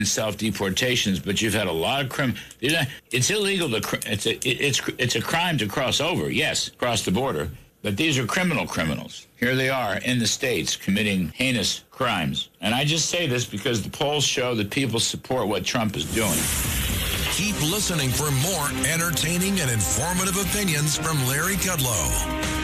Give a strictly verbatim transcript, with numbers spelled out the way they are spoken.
self-deportations, but you've had a lot of crim. It's illegal to. It's a. It's it's a crime to cross over. Yes, cross the border. But these are criminal criminals. Here they are in the States committing heinous crimes. And I just say this because the polls show that people support what Trump is doing. Keep listening for more entertaining and informative opinions from Larry Kudlow.